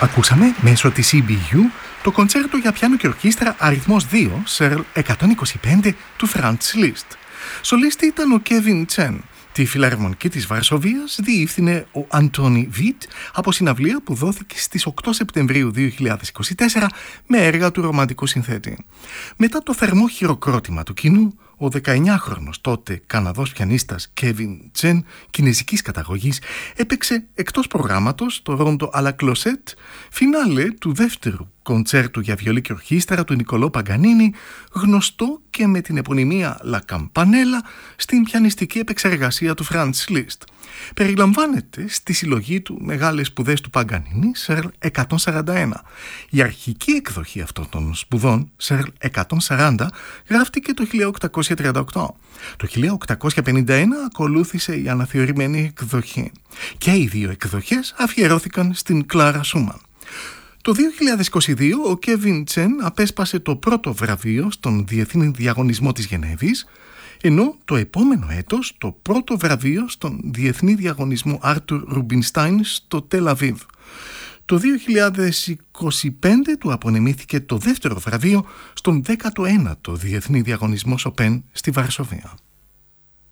Ακούσαμε μέσω της EBU το κοντσέρτο για πιάνο και ορχήστρα αριθμός 2, Σερλ 125 του Franz Liszt. Σολίστη ήταν ο Kevin Chen. Τη φιλαρμονική της Βαρσοβίας διεύθυνε ο Αντώνι Βίτ από συναυλία που δόθηκε στις 8 Σεπτεμβρίου 2024 με έργα του ρομαντικού συνθέτη. Μετά το θερμό χειροκρότημα του κοινού, ο 19χρονος τότε Καναδός πιανίστας Kevin Chen, κινεζικής καταγωγής, έπαιξε εκτός προγράμματος το ρόντο à la clochette, φινάλε του δεύτερου κοντσέρτου για βιολί και ορχήστρα του Νικολό Παγκανίνη, γνωστό και με την επωνυμία La Campanella στην πιανιστική επεξεργασία του Franz Liszt. Περιλαμβάνεται στη συλλογή του Μεγάλες σπουδές του Παγκανίνη, Σερλ 141. Η αρχική εκδοχή αυτών των σπουδών, Σερλ 140, γράφτηκε το 1838. Το 1851 ακολούθησε η αναθεωρημένη εκδοχή και οι δύο εκδοχές αφιερώθηκαν στην Κλάρα Σούμαν. Το 2022 ο Kevin Chen απέσπασε το πρώτο βραβείο στον Διεθνή Διαγωνισμό της Γενέβης, ενώ το επόμενο έτος το πρώτο βραβείο στον Διεθνή Διαγωνισμό Άρτουρ Ρουμπινστάιν στο Τελ Αβίβ. Το 2025 του απονεμήθηκε το δεύτερο βραβείο στον 19ο Διεθνή Διαγωνισμό Σοπέν στη Βαρσοβία.